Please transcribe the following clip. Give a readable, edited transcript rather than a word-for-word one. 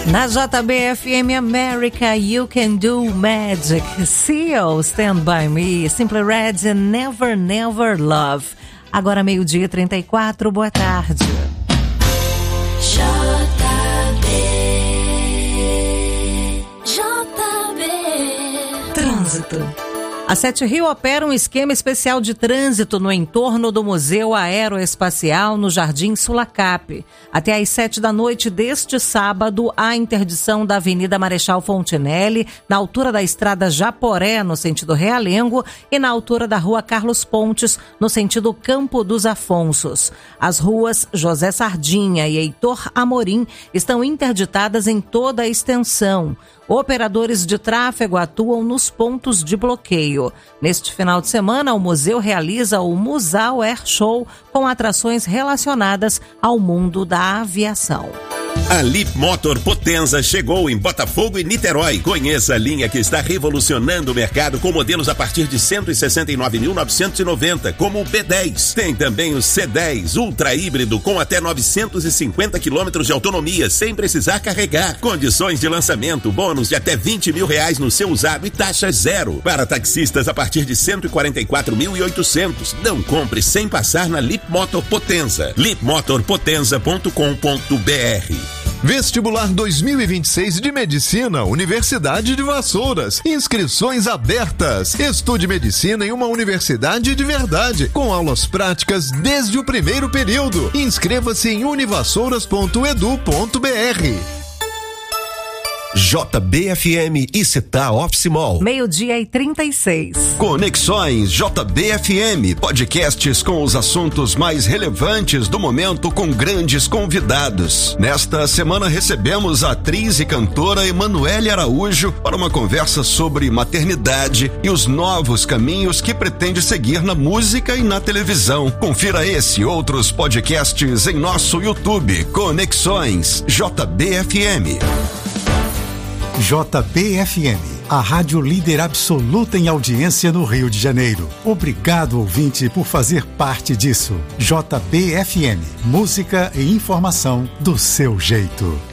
Na JBFM America, You Can Do Magic. Seal, Stand By Me, Simply Red e Never Never Love. Agora 12h34, boa tarde. JB. Trânsito. A Sete Rio opera um esquema especial de trânsito no entorno do Museu Aeroespacial no Jardim Sulacap. Até às 19h deste sábado, há interdição da Avenida Marechal Fontinelli, na altura da Estrada Japoré, no sentido Realengo, e na altura da Rua Carlos Pontes, no sentido Campo dos Afonsos. As ruas José Sardinha e Heitor Amorim estão interditadas em toda a extensão. Operadores de tráfego atuam nos pontos de bloqueio. Neste final de semana, o museu realiza o Musal Air Show com atrações relacionadas ao mundo da aviação. A Lip Motor Potenza chegou em Botafogo e Niterói. Conheça a linha que está revolucionando o mercado com modelos a partir de R$ 169.990, como o B10. Tem também o C10 Ultra Híbrido com até 950 km de autonomia sem precisar carregar. Condições de lançamento, bônus de até R$20 mil no seu usado e taxa zero. Para taxistas a partir de 144.800. Não compre sem passar na Lip Motor Potenza. lipmotorpotenza.com.br. Vestibular 2026 de Medicina, Universidade de Vassouras. Inscrições abertas. Estude medicina em uma universidade de verdade, com aulas práticas desde o primeiro período. Inscreva-se em univassouras.edu.br. JBFM e Città Office Mall. 12h36. Conexões JBFM, podcasts com os assuntos mais relevantes do momento com grandes convidados. Nesta semana recebemos a atriz e cantora Emanuele Araújo para uma conversa sobre maternidade e os novos caminhos que pretende seguir na música e na televisão. Confira esse e outros podcasts em nosso YouTube. Conexões JBFM. JBFM, a rádio líder absoluta em audiência no Rio de Janeiro. Obrigado, ouvinte, por fazer parte disso. JBFM, música e informação do seu jeito.